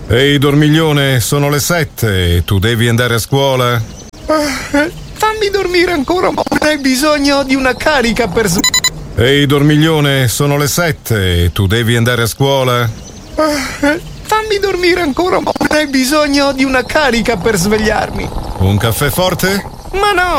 Ehi dormiglione, sono le 7, tu devi andare a scuola? Fammi dormire ancora, ma hai bisogno di una carica per Ehi dormiglione, sono le 7, tu devi andare a scuola? Fammi dormire ancora, ma hai bisogno di una carica per svegliarmi. Un caffè forte? Ma no!